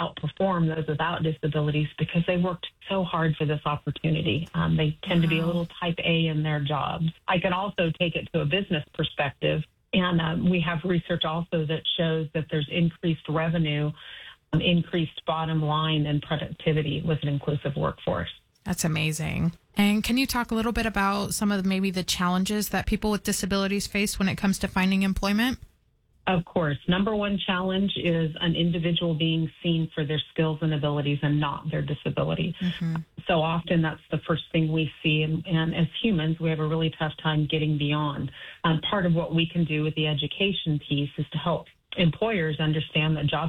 outperform those without disabilities because they worked so hard for this opportunity. They tend to be a little type A in their jobs. I can also take it to a business perspective, and we have research also that shows that there's increased revenue, increased bottom line and productivity with an inclusive workforce. That's amazing. And can you talk a little bit about some of maybe the challenges that people with disabilities face when it comes to finding employment? Of course. Number one challenge is an individual being seen for their skills and abilities and not their disability. So often that's the first thing we see. And as humans, we have a really tough time getting beyond. Part of what we can do with the education piece is to help employers understand that job